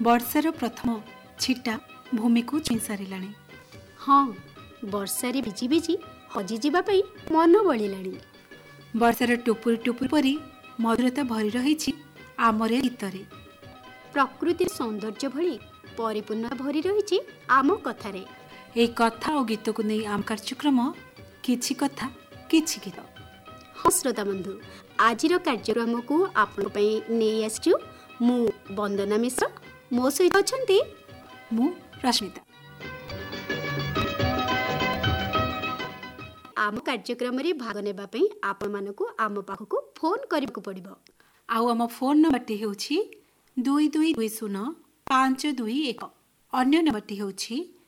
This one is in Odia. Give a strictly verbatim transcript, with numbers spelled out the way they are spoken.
ବର୍ଷାର ପ୍ରଥମ ଛିଟା ଭୂମିକୁ ଛୁଇଁ ସାରିଲାଣି। ହଁ, ବର୍ଷାରେ ଭିଜି ଭିଜି ହଜିଯିବା ପାଇଁ ମନ ବଳିଲାଣି। ବର୍ଷାର ଟୁପୁର ଟୁପୁର ପରି ମଧୁରତା ଭରି ରହିଛି ଆମର ଏ ଗୀତରେ। ପ୍ରକୃତିର ସୌନ୍ଦର୍ଯ୍ୟ ଭଳି ପରିପୂର୍ଣ୍ଣ ଭରି ରହିଛି ଆମ କଥାରେ। ଏହି କଥା ଓ ଗୀତକୁ ନେଇ ଆମ କାର୍ଯ୍ୟକ୍ରମ କିଛି କଥା କିଛି ଗୀତ। ହଁ ଶ୍ରୋତା ବନ୍ଧୁ, ଆଜିର କାର୍ଯ୍ୟକ୍ରମକୁ ଆପଣଙ୍କ ପାଇଁ ନେଇ ଆସିଛୁ ମୁଁ ବନ୍ଦନା ମିଶ୍ର, ମୋ ସହିତ ଅଛନ୍ତି ମୁଁ ରଶ୍ମିତା। ଆମ କାର୍ଯ୍ୟକ୍ରମରେ ଭାଗ ନେବା ପାଇଁ ଆପଣମାନଙ୍କୁ ଆମ ପାଖକୁ ଫୋନ କରିବାକୁ ପଡ଼ିବ। ଆଉ ଆମ ଫୋନ ନମ୍ବରଟି ହେଉଛି ଦୁଇ ଦୁଇ ଦୁଇ ଶୂନ ପାଞ୍ଚ ଦୁଇ ଏକ। ଅନ୍ୟ ନମ୍ବରଟି ହେଉଛି